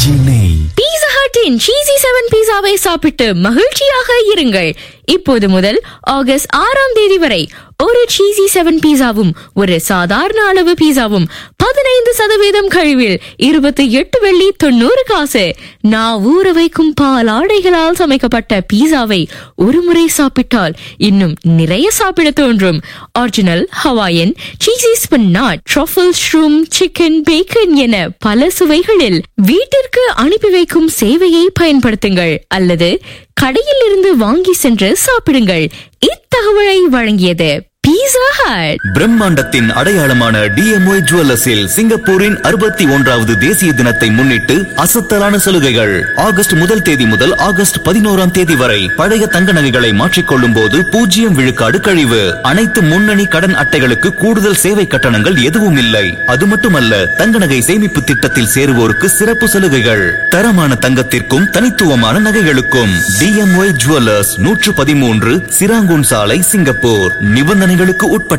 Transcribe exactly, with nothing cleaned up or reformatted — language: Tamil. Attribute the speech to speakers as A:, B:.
A: இறைச்சி நெய்.
B: பீட்சா ஹட்டின் சீசி செவன் பீஸாவை சாப்பிட்டு மகிழ்ச்சியாக இருங்கள். இப்போது முதல் ஆகஸ்ட் ஆறாம் தேதி வரை ஒரு சீசி செவன் பீஸாவும் ஒரு சாதாரண அளவு பீஸாவும் பதினைந்து சதவீதம் கழிவில் இருபத்தி எட்டு வெள்ளி தொண்ணூறு காசு. நான் ஊற வைக்கும் பாலாடைகளால் சமைக்கப்பட்ட பீஸாவை ஒரு முறை சாப்பிட்டால் இன்னும் நிறைய சாப்பிட தோன்றும். Original Hawaiian, சீசி spinach, truffle, shroom, chicken, bacon என பல சுவைகளில் வீட்டிற்கு அனுப்பி வைக்கும் சேவையை பயன்படுத்துங்கள் அல்லது கடையில் இருந்து வாங்கி சென்று சாப்பிடுங்கள். இத்தகவலை வழங்கியது பீட்சா ஹட்.
C: பிரம்மாண்டத்தின் அடையாளமான டிஎம்ஒய் ஜுவல்லர்ஸில் சிங்கப்பூரின் அறுபத்தி ஒன்றாவது தேசிய தினத்தை முன்னிட்டு அசத்தலான சலுகைகள். ஆகஸ்ட் முதல் தேதி முதல் ஆகஸ்ட் பதினோராம் தேதி வரை பழைய தங்க நகைகளை மாற்றிக்கொள்ளும் போது பூஜ்ஜியம் விழுக்காடு கழிவு. அனைத்து முன்னணி கடன் அட்டைகளுக்கு கூடுதல் சேவை கட்டணங்கள் எதுவும் இல்லை. அது மட்டுமல்ல, தங்க நகை சேமிப்பு திட்டத்தில் சேருவோருக்கு சிறப்பு சலுகைகள். தரமான தங்கத்திற்கும் தனித்துவமான நகைகளுக்கும் டிஎம்ஒய் ஜுவல்லர்ஸ், நூற்று பதிமூன்று சிராங்கூன் சாலை, சிங்கப்பூர். நிபந்தனைகளுக்கு உட்பட்ட